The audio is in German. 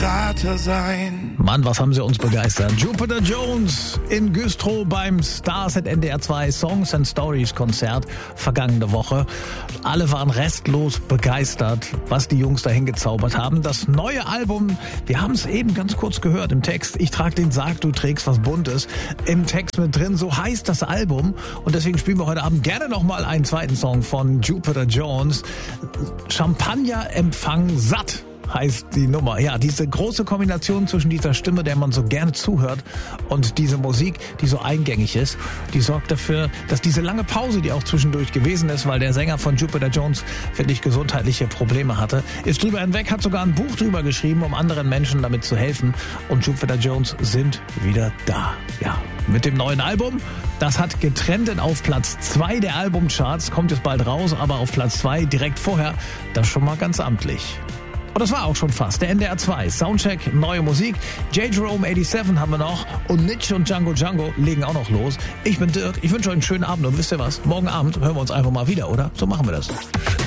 Berater sein. Mann, was haben sie uns begeistert. Jupiter Jones in Güstrow beim Stars at NDR 2 Songs and Stories Konzert vergangene Woche. Alle waren restlos begeistert, was die Jungs dahin gezaubert haben. Das neue Album, wir haben es eben ganz kurz gehört im Text. Ich trage den Sarg, du trägst was Buntes. Im Text mit drin, so heißt das Album. Und deswegen spielen wir heute Abend gerne nochmal einen zweiten Song von Jupiter Jones. Champagner-Empfang satt heißt die Nummer. Ja, diese große Kombination zwischen dieser Stimme, der man so gerne zuhört, und diese Musik, die so eingängig ist, die sorgt dafür, dass diese lange Pause, die auch zwischendurch gewesen ist, weil der Sänger von Jupiter Jones wirklich gesundheitliche Probleme hatte, ist drüber hinweg, hat sogar ein Buch drüber geschrieben, um anderen Menschen damit zu helfen. Und Jupiter Jones sind wieder da. Ja, mit dem neuen Album. Das hat getrennt auf Platz 2 der Albumcharts, kommt jetzt bald raus, aber auf Platz 2 direkt vorher, das schon mal ganz amtlich. Und das war auch schon fast der NDR 2 Soundcheck, neue Musik. J. Jerome 87 haben wir noch und Nitsch und Django Django legen auch noch los. Ich bin Dirk, ich wünsche euch einen schönen Abend und wisst ihr was? Morgen Abend hören wir uns einfach mal wieder, oder? So machen wir das.